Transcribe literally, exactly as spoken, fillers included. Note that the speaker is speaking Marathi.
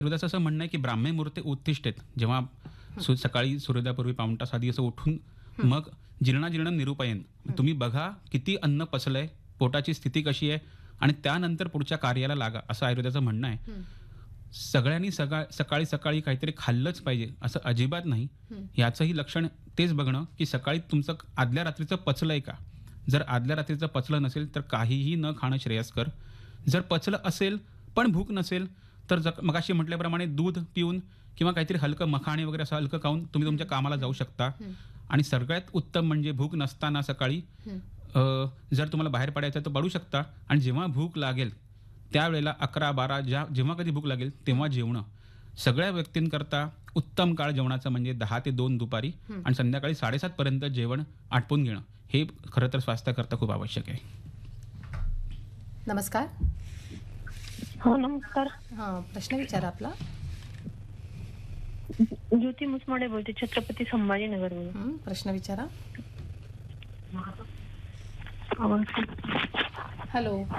आयुर्वेदाचं असं म्हणणं आहे की ब्राह्मे मुहूर्ते उत्तिष्ठेत. जेव्हा सु सकाळी सूर्योदयापूर्वी पाऊण तास आधी असं उठून मग जीर्णाजीर्ण निरूपयेन. तुम्ही बघा किती अन्न पचलंय, पोटाची स्थिती कशी आहे आणि त्यानंतर पुढच्या कार्याला लागा, असं आयुर्वेदाचं म्हणणं आहे. सगळ्यांनी सकाळ सकाळी सकाळी काहीतरी खाल्लंच पाहिजे असं अजिबात नाही. याचंही लक्षण तेच बघणं की सकाळी तुमचं आदल्या रात्रीचं पचलंय का? जर आदल्या रात्रीचं पचलं नसेल तर काहीही न खाणं श्रेयस्कर. जर पचलं असेल पण भूक नसेल तर ज मगाशी म्हटल्याप्रमाणे दूध पिऊन किंवा काहीतरी हलकं मखाणे वगैरे असं हलकं खाऊन तुम्ही तुमच्या कामाला जाऊ शकता. आणि सगळ्यात उत्तम म्हणजे भूक नसताना सकाळी अ, जर तुम्हाला बाहेर पडायचं तर पडू शकता आणि जेव्हा भूक लागेल त्यावेळेला अकरा बारा ज्या जेव्हा कधी भूक लागेल तेव्हा जेवणं. सगळ्या व्यक्तींकरता उत्तम काळ जेवणाचा म्हणजे दहा ते दोन दुपारी आणि संध्याकाळी साडेसात पर्यंत जेवण आटपून घेणं हे खरं तर स्वास्थ्याकरता खूप आवश्यक आहे. नमस्कार. हो नमस्कार. हां, प्रश्न विचारा आपला. ज्योती मुसमाडे बोलते, छत्रपती संभाजीनगरवरून. हं, प्रश्न विचारा. आवाज. हॅलो.